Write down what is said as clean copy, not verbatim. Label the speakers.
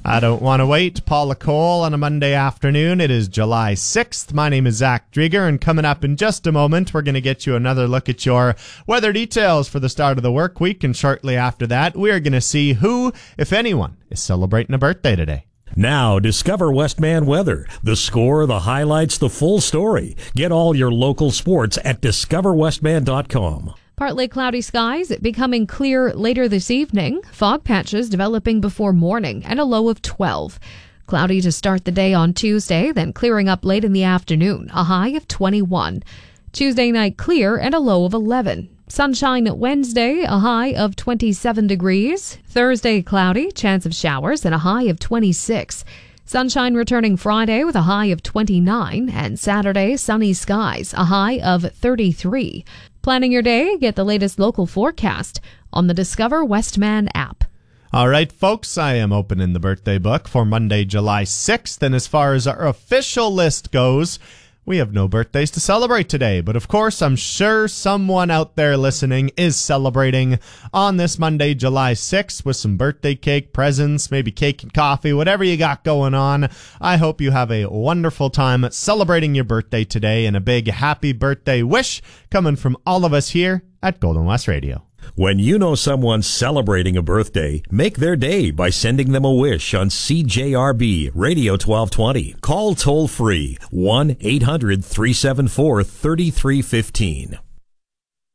Speaker 1: I don't want to wait. Paula Cole on a Monday afternoon. It is July 6th. My name is Zach Drieger, and coming up in just a moment, we're going to get you another look at your weather details for the start of the work week, and shortly after that, we are going to see who, if anyone, is celebrating a birthday today.
Speaker 2: Now, discover Westman weather. The score, the highlights, the full story. Get all your local sports at discoverwestman.com.
Speaker 3: Partly cloudy skies, becoming clear later this evening. Fog patches developing before morning and a low of 12. Cloudy to start the day on Tuesday, then clearing up late in the afternoon, a high of 21. Tuesday night clear and a low of 11. Sunshine Wednesday, a high of 27 degrees. Thursday cloudy, chance of showers and a high of 26. Sunshine returning Friday with a high of 29, and Saturday sunny skies, a high of 33. Planning your day, get the latest local forecast on the Discover Westman app.
Speaker 1: All right, folks, I am opening the birthday book for Monday, July 6th, and as far as our official list goes, we have no birthdays to celebrate today, but of course, I'm sure someone out there listening is celebrating on this Monday, July 6th with some birthday cake, presents, maybe cake and coffee, whatever you got going on. I hope you have a wonderful time celebrating your birthday today, and a big happy birthday wish coming from all of us here at Golden West Radio.
Speaker 2: When you know someone's celebrating a birthday, make their day by sending them a wish on CJRB Radio 1220. Call toll free 1-800-374-3315.